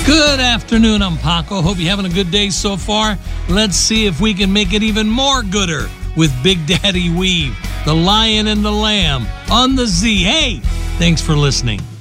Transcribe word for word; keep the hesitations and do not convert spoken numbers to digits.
Good afternoon, I'm Paco. Hope you're having a good day so far. Let's see if we can make it even more gooder with Big Daddy Weave, the Lion and the Lamb on the Z. Hey, thanks for listening.